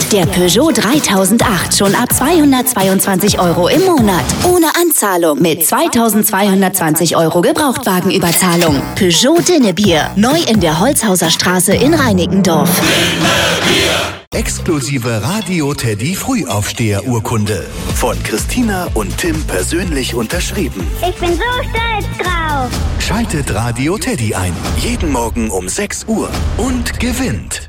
Der Peugeot 3008 schon ab 222 € im Monat. Ohne Anzahlung mit 2220 € Gebrauchtwagenüberzahlung. Peugeot Dinnebier. Neu in der Holzhauser Straße in Reinickendorf. Exklusive Radio Teddy Frühaufsteher-Urkunde. Von Christina und Tim persönlich unterschrieben. Ich bin so stolz drauf. Schaltet Radio Teddy ein. Jeden Morgen um 6 Uhr. Und gewinnt.